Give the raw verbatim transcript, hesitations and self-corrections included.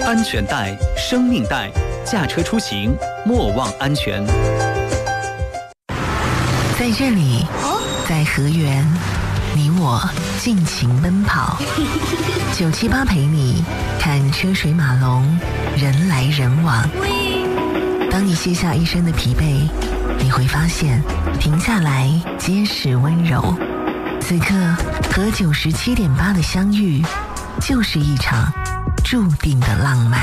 安全带，生命带，驾车出行莫忘安全。 在这里，在河源，你我尽情奔跑。九七八陪你看车水马龙，人来人往。当你卸下一身的疲惫，你会发现停下来皆是温柔。此刻和九十七点八的相遇，就是一场注定的浪漫。